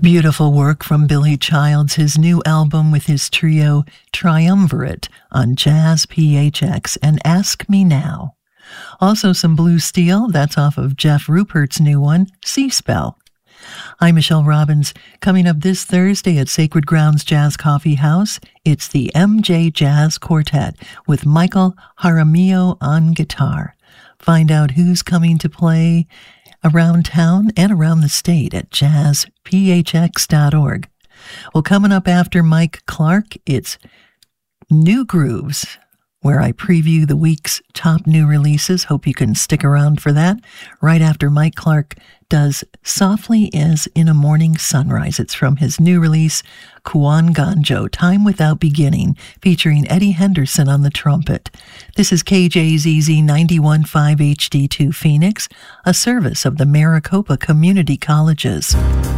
Beautiful work from Billy Childs, his new album with his trio Triumvirate on Jazz PHX and Ask Me Now. Also some Blue Steel, that's off of Jeff Rupert's new one, Sea Spell. I'm Michelle Robbins. Coming up this Thursday at Sacred Grounds Jazz Coffee House, it's the MJ Jazz Quartet with Michael Jaramillo on guitar. Find out who's coming to play around town and around the state at jazzphx.org. Well, coming up after Mike Clark, it's New Grooves, where I preview the week's top new releases. Hope you can stick around for that. Right after Mike Clark does Softly as in a Morning Sunrise. It's from his new release, Kuan Ganjo, Time Without Beginning, featuring Eddie Henderson on the trumpet. This is KJZZ 91.5 HD2 Phoenix, a service of the Maricopa Community Colleges.